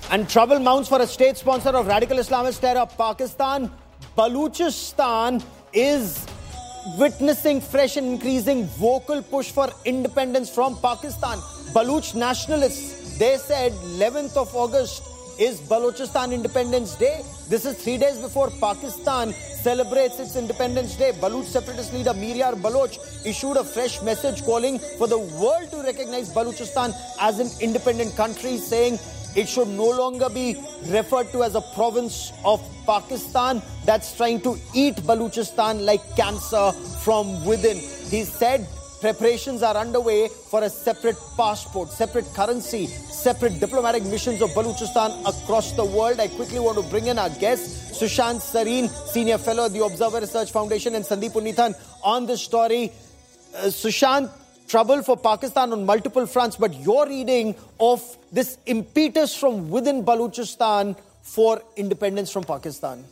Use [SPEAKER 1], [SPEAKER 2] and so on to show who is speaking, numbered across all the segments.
[SPEAKER 1] And trouble mounts for a state sponsor of radical Islamist terror, Pakistan. Baluchistan is witnessing fresh and increasing vocal push for independence from Pakistan. Baluch nationalists, they said 11th of August is Balochistan Independence Day. This is 3 days before Pakistan celebrates its Independence Day. Baluch separatist leader Miryar Baloch issued a fresh message calling for the world to recognize Balochistan as an independent country, saying it should no longer be referred to as a province of Pakistan that's trying to eat Balochistan like cancer from within. He said preparations are underway for a separate passport, separate currency, separate diplomatic missions of Balochistan across the world. I quickly want to bring in our guests, Sushant Sareen, Senior Fellow at the Observer Research Foundation, and Sandeep Unnithan on this story. Sushant, trouble for Pakistan on multiple fronts, but your reading of this impetus from within Balochistan for independence from Pakistan?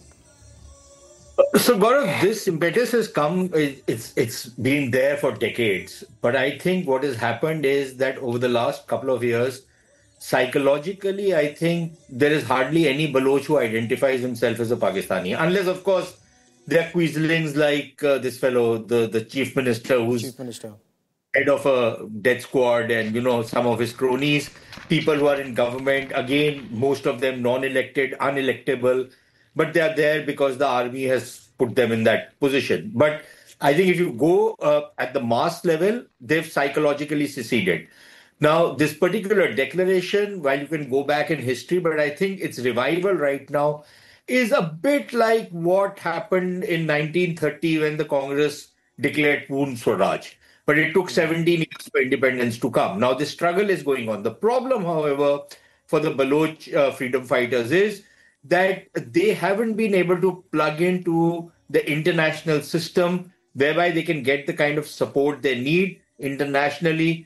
[SPEAKER 2] So, Gaurav, this impetus has come, it's been there for decades. But I think what has happened is that over the last couple of years, psychologically, I think there is hardly any Baloch who identifies himself as a Pakistani. Unless, of course, there are quislings like this fellow, the chief minister, who's head of a death squad, and, you know, some of his cronies, people who are in government, again, most of them non-elected, unelectable. But they are there because the army has put them in that position. But I think if you go at the mass level, they've psychologically seceded. Now, this particular declaration, while you can go back in history, but I think its revival right now is a bit like what happened in 1930 when the Congress declared Poorna Swaraj. But it took 17 years for independence to come. Now, this struggle is going on. The problem, however, for the Baloch freedom fighters is that they haven't been able to plug into the international system whereby they can get the kind of support they need internationally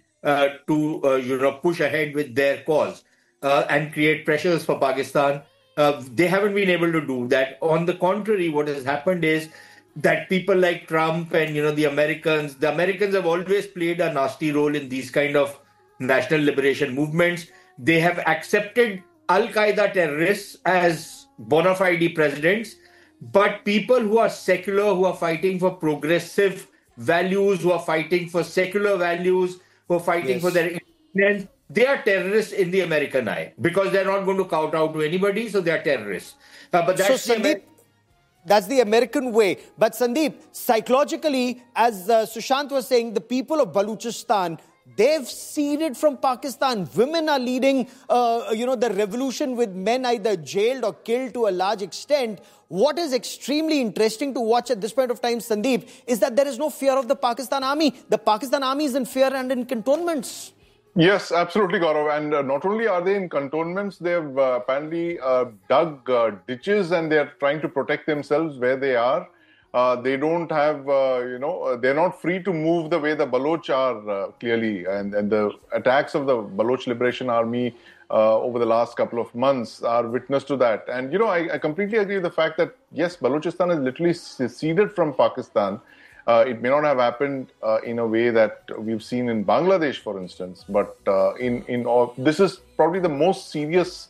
[SPEAKER 2] to push ahead with their cause and create pressures for Pakistan. They haven't been able to do that. On the contrary, what has happened is that people like Trump and, the Americans have always played a nasty role in these kind of national liberation movements. They have accepted Al-Qaeda terrorists as bona fide presidents, but people who are secular, who are fighting for progressive values, who are fighting for secular values, who are fighting for their independence, they are terrorists in the American eye because they're not going to kowtow to anybody, so they are terrorists. But that's
[SPEAKER 1] so, Sandeep, that's the American way. But Sandeep, psychologically, as Sushant was saying, the people of Balochistan, they've seceded from Pakistan. Women are leading, the revolution with men either jailed or killed to a large extent. What is extremely interesting to watch at this point of time, Sandeep, is that there is no fear of the Pakistan army. The Pakistan army is in fear and in cantonments.
[SPEAKER 3] Yes, absolutely, Gaurav. And not only are they in cantonments, they've apparently dug ditches and they're trying to protect themselves where they are. They don't have, they're not free to move the way the Baloch are clearly. And the attacks of the Baloch Liberation Army over the last couple of months are witness to that. And, I completely agree with the fact that, yes, Balochistan has literally seceded from Pakistan. It may not have happened in a way that we've seen in Bangladesh, for instance. But this is probably the most serious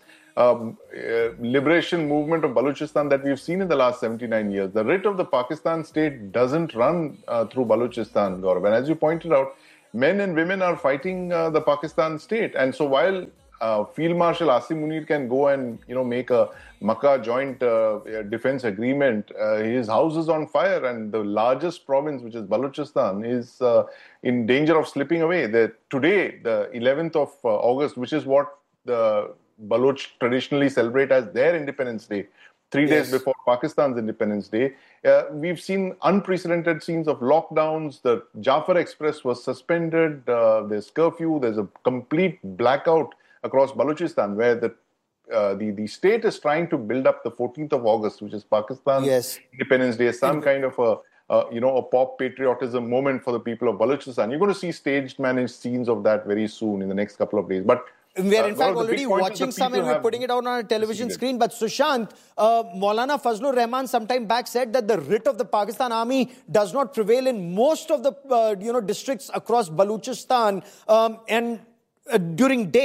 [SPEAKER 3] liberation movement of Balochistan that we've seen in the last 79 years. The writ of the Pakistan state doesn't run through Balochistan, Gaurav. And as you pointed out, men and women are fighting the Pakistan state. And so while Field Marshal Asim Munir can go and make a Makkah joint defense agreement, his house is on fire, and the largest province, which is Balochistan, is in danger of slipping away. Today, the 11th of August, which is what the Baloch traditionally celebrate as their Independence Day, 3 days before Pakistan's Independence Day, we've seen unprecedented scenes of lockdowns. The Jafar Express was suspended. There's curfew. There's a complete blackout across Balochistan, where the state is trying to build up the 14th of August, which is Pakistan's Independence Day, some kind of a pop patriotism moment for the people of Balochistan. You're going to see staged, managed scenes of that very soon in the next couple of days. But
[SPEAKER 1] we are in fact already watching some and we're putting it out on our television screen. But Sushant, Maulana Fazlur Rahman sometime back said that the writ of the Pakistan army does not prevail in most of the districts across Balochistan and during day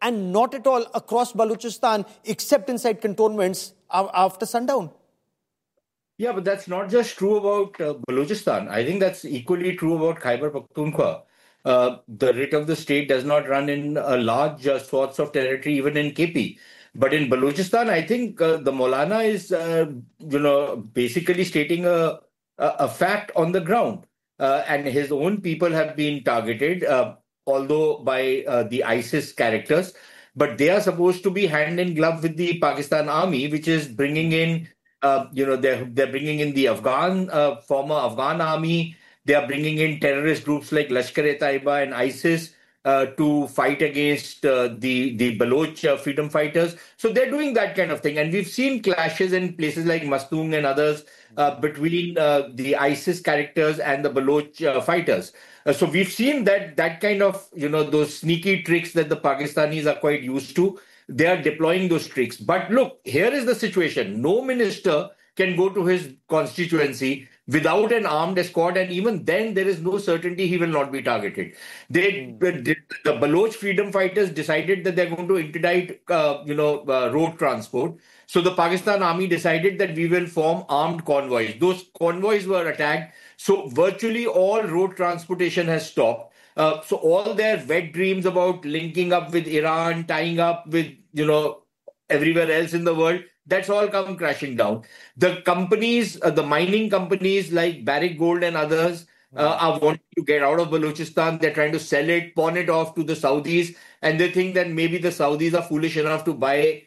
[SPEAKER 1] and not at all across Balochistan, except inside cantonments after sundown.
[SPEAKER 2] Yeah, but that's not just true about Balochistan. I think that's equally true about Khyber Pakhtunkhwa. The writ of the state does not run in large swaths of territory, even in KP. But in Balochistan, I think the Maulana is, basically stating a fact on the ground. And his own people have been targeted, although by the ISIS characters. But they are supposed to be hand in glove with the Pakistan army, which is bringing in they're bringing in the former Afghan army. They are bringing in terrorist groups like Lashkar-e-Taiba and ISIS to fight against the Baloch freedom fighters. So they're doing that kind of thing. And we've seen clashes in places like Mastung and others between the ISIS characters and the Baloch fighters. So we've seen that kind of, those sneaky tricks that the Pakistanis are quite used to. They are deploying those tricks. But look, here is the situation. No minister can go to his constituency without an armed escort, and even then there is no certainty he will not be targeted. The Baloch freedom fighters decided that they're going to interdict road transport. So the Pakistan army decided that we will form armed convoys. Those convoys were attacked. So virtually all road transportation has stopped. So all their wet dreams about linking up with Iran, tying up with, everywhere else in the world, that's all come crashing down. The companies, the mining companies like Barrick Gold and others are wanting to get out of Balochistan. They're trying to sell it, pawn it off to the Saudis. And they think that maybe the Saudis are foolish enough to buy,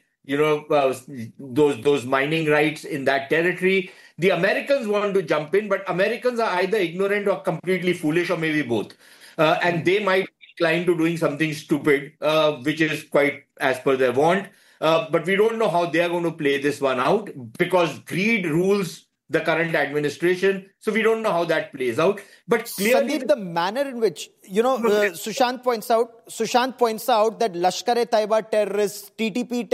[SPEAKER 2] those mining rights in that territory. The Americans want to jump in, but Americans are either ignorant or completely foolish, or maybe both. And they might be inclined to doing something stupid, which is quite as per their want. But we don't know how they are going to play this one out, because greed rules the current administration. So we don't know how that plays out. But clearly,
[SPEAKER 1] Sandeep, the manner in which, Sushant points out that Lashkar-e-Taiba terrorists, TTP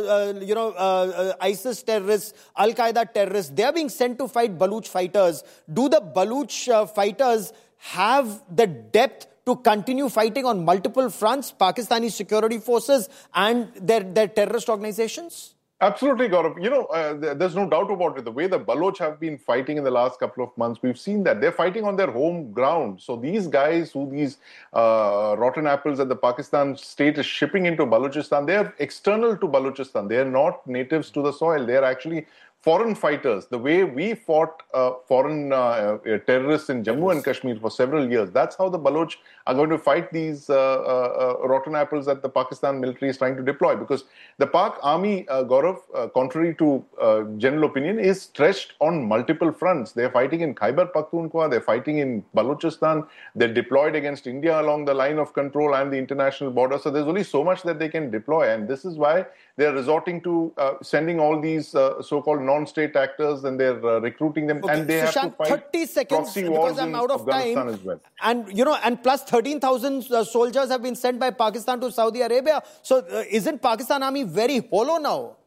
[SPEAKER 1] ISIS terrorists, Al-Qaeda terrorists, they are being sent to fight Baloch fighters. Do the Baloch fighters have the depth to continue fighting on multiple fronts, Pakistani security forces and their terrorist organizations?
[SPEAKER 3] Absolutely, Gaurav. There's no doubt about it. The way the Baloch have been fighting in the last couple of months, we've seen that. They're fighting on their home ground. So these guys, these rotten apples that the Pakistan state is shipping into Balochistan, they're external to Balochistan. They're not natives to the soil. They're actually foreign fighters. The way we fought foreign terrorists in Jammu and Kashmir for several years, that's how the Baloch are going to fight these rotten apples that the Pakistan military is trying to deploy. Because the Pak army, Gaurav, contrary to general opinion, is stretched on multiple fronts. They're fighting in Khyber Pakhtunkhwa, they're fighting in Balochistan, they're deployed against India along the line of control and the international border. So there's only so much that they can deploy. And this is why they're resorting to sending all these so-called non-state actors, and they're recruiting them. Okay, and they
[SPEAKER 1] Sushant,
[SPEAKER 3] have to fight
[SPEAKER 1] 30 seconds because I'm out of time.
[SPEAKER 3] As well.
[SPEAKER 1] And plus 13,000 soldiers have been sent by Pakistan to Saudi Arabia. So isn't Pakistan army very hollow now?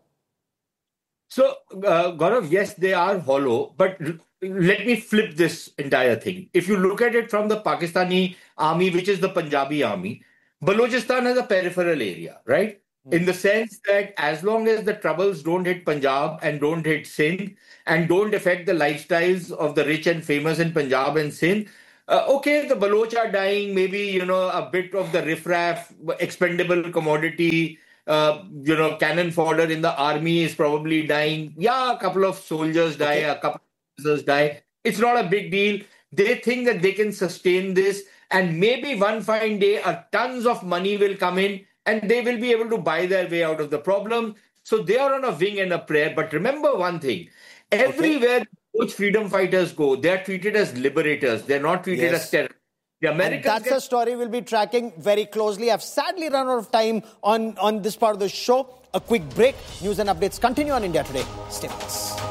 [SPEAKER 2] So, Gaurav, yes, they are hollow, but let me flip this entire thing. If you look at it from the Pakistani army, which is the Punjabi army, Balochistan has a peripheral area, right? In the sense that as long as the troubles don't hit Punjab and don't hit Sindh and don't affect the lifestyles of the rich and famous in Punjab and Sindh, okay, the Baloch are dying, maybe, a bit of the riffraff, expendable commodity, cannon fodder in the army is probably dying. Yeah, a couple of soldiers die, a couple of officers die. It's not a big deal. They think that they can sustain this, and maybe one fine day, tons of money will come in, and they will be able to buy their way out of the problem. So they are on a wing and a prayer. But remember one thing. Everywhere which freedom fighters go, they are treated as liberators. They're not treated as terrorists. The Americans
[SPEAKER 1] and that's a story we'll be tracking very closely. I've sadly run out of time on this part of the show. A quick break. News and updates continue on India Today. Stay with us.